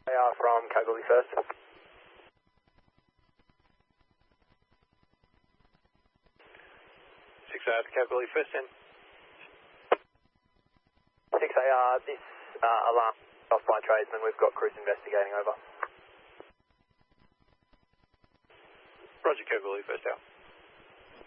They are from Kalgoorlie first. 6AR to Kalgoorlie first then. 6AR, this alarm off by tradesman. We've got crews investigating over. Roger, Kalgoorlie first out.